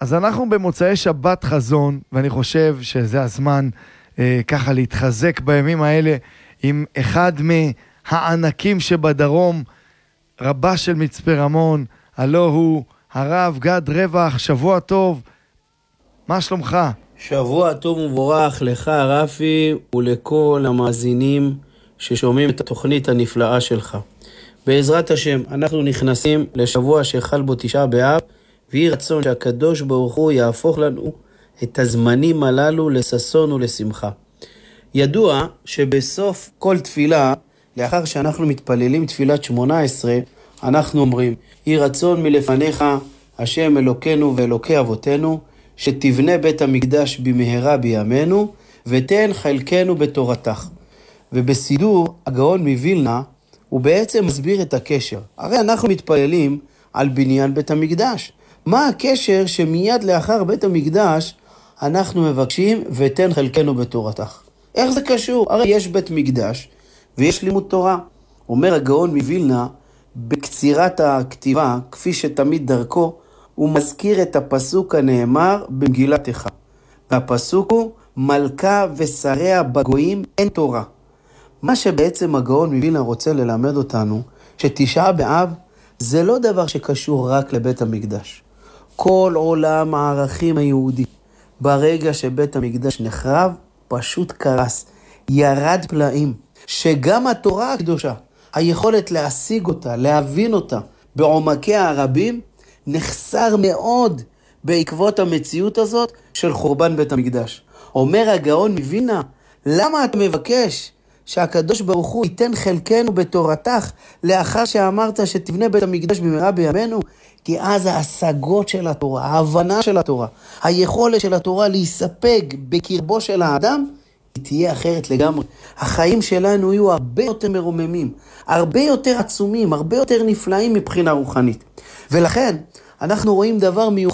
אז אנחנו במוצאי שבת חזון, ואני חושב שזה הזמן ככה להתחזק בימים האלה עם אחד מהענקים שבדרום, רבה של מצפה רמון, הלא הוא הרב גד רווח. שבוע טוב, מה שלומך? שבוע טוב ומבורך לך רפי ולכל המאזינים ששומעים את התוכנית הנפלאה שלך. בעזרת השם אנחנו נכנסים לשבוע שחל בו תשעה באב, ויהי רצון שהקדוש ברוך הוא יהפוך לנו את הזמנים הללו לששון ולשמחה. ידוע שבסוף כל תפילה, לאחר שאנחנו מתפללים תפילת 18, אנחנו אומרים, יהי רצון מלפניך השם אלוקינו ואלוקי אבותינו, שתבנה בית המקדש במהרה בימינו, ותן חלקנו בתורתך. ובסידור הגאון מווילנה הוא בעצם מסביר את הקשר. הרי אנחנו מתפללים על בניין בית המקדש. מה הקשר שמיד לאחר בית המקדש אנחנו מבקשים ותן חלקנו בתורתך? איך זה קשור? הרי יש בית מקדש ויש לימוד תורה. אומר הגאון מווילנה בקצירת הכתיבה, כפי שתמיד דרכו, הוא מזכיר את הפסוק הנאמר במגילת איכה. והפסוק הוא, מלכה ושריה בגויים אין תורה. מה שבעצם הגאון מווילנה רוצה ללמד אותנו, שתשעה באב זה לא דבר שקשור רק לבית המקדש. כל עולם הערכים היהודי, ברגע שבית המקדש נחרב, פשוט קרס, ירד פלאים, שגם התורה הקדושה, היכולת להשיג אותה, להבין אותה בעומקיה הרבים, נחסר מאוד בעקבות המציאות הזאת של חורבן בית המקדש. אומר הגאון מווילנה, למה אתה מבקש שהקדוש ברוך הוא ייתן חלקנו בתורתך לאחר שאמרת שתבנה בית המקדש במהרה בימינו? כי אז ההשגות של התורה, ההבנה של התורה, היכולת של התורה להיספג בקרבו של האדם, היא תהיה אחרת לגמרי. החיים שלנו יהיו הרבה יותר מרוממים, הרבה יותר עצומים, הרבה יותר נפלאים מבחינה רוחנית. ולכן אנחנו רואים דבר מיוחד